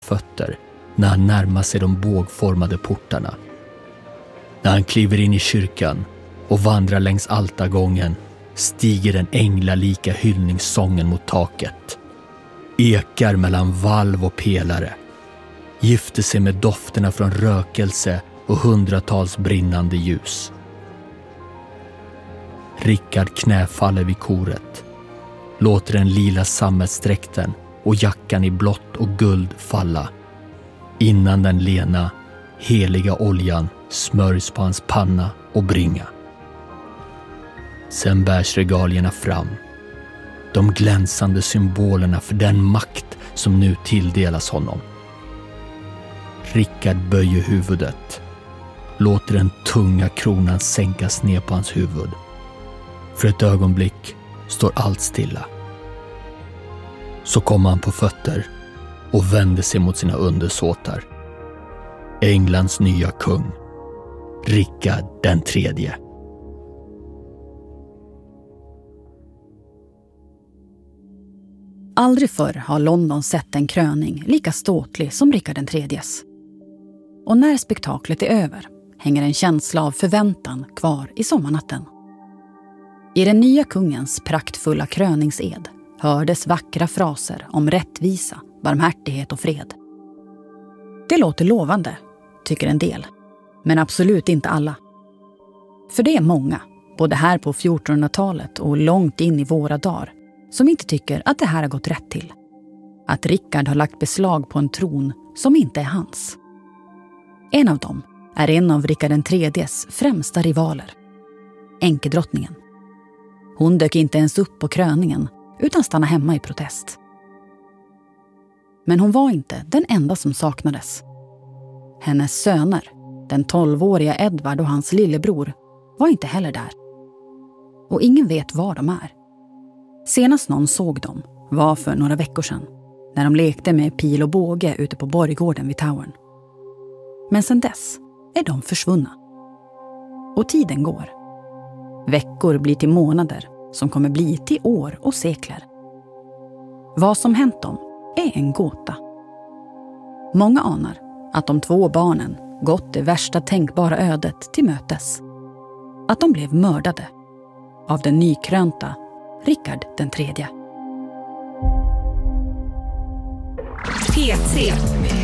fötter när han närmar sig de bågformade portarna. När han kliver in i kyrkan och vandrar längs altargången stiger den änglalika hyllningssången mot taket. Ekar mellan valv och pelare. Gifter sig med dofterna från rökelse och hundratals brinnande ljus. Rickard knäfaller vid koret. Låter den lila sammetsdräkten och jackan i blått och guld falla. Innan den lena, heliga oljan smörjs på hans panna och bringa. Sen bärs regalierna fram. De glänsande symbolerna för den makt som nu tilldelas honom. Rickard böjer huvudet. Låter den tunga kronan sänkas ner på hans huvud. För ett ögonblick står allt stilla. Så kommer han på fötter och vänder sig mot sina undersåtar. Englands nya kung, Rickard den tredje. Aldrig förr har London sett en kröning lika ståtlig som Rickard den tredjes. Och när spektaklet är över hänger en känsla av förväntan kvar i sommarnatten. I den nya kungens praktfulla kröningsed hördes vackra fraser om rättvisa, barmhärtighet och fred. Det låter lovande, tycker en del, men absolut inte alla. För det är många, både här på 1400-talet och långt in i våra dagar, som inte tycker att det här har gått rätt till. Att Rickard har lagt beslag på en tron som inte är hans. En av dem är en av Rickard den tredjes främsta rivaler, enkedrottningen. Hon dök inte ens upp på kröningen utan stannade hemma i protest. Men hon var inte den enda som saknades. Hennes söner, den 12-åriga Edvard och hans lillebror, var inte heller där. Och ingen vet var de är. Senast någon såg dem var för några veckor sedan, när de lekte med pil och båge ute på borggården vid Towern. Men sedan dess är de försvunna. Och tiden går. Veckor blir till månader som kommer bli till år och sekler. Vad som hänt dem är en gåta. Många anar att de 2 barnen gått det värsta tänkbara ödet till mötes. Att de blev mördade av den nykrönta Rickard den tredje. P3